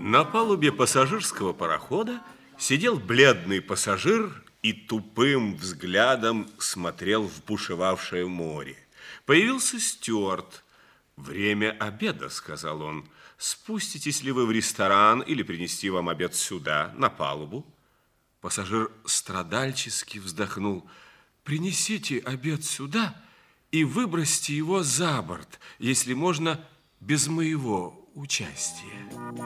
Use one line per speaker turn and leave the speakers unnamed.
На палубе пассажирского парохода сидел бледный пассажир и тупым взглядом смотрел в бушевавшее море. Появился стюард. «Время обеда», — сказал он. «Спуститесь ли вы в ресторан или принести вам обед сюда, на палубу?» Пассажир страдальчески вздохнул. «Принесите обед сюда и выбросьте его за борт, если можно, без моего участия».